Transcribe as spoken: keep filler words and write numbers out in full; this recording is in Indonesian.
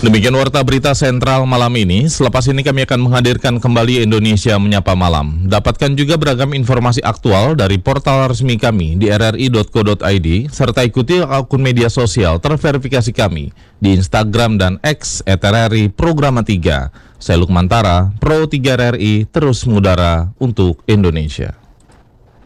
Demikian Warta Berita Sentral malam ini. Selepas ini kami akan menghadirkan kembali Indonesia Menyapa Malam. Dapatkan juga beragam informasi aktual dari portal resmi kami di r r i dot co dot i d, serta ikuti akun media sosial terverifikasi kami di Instagram dan X et r r i Programa tiga. Saya Lukman Tara, Pro tiga R R I, terus mengudara untuk Indonesia.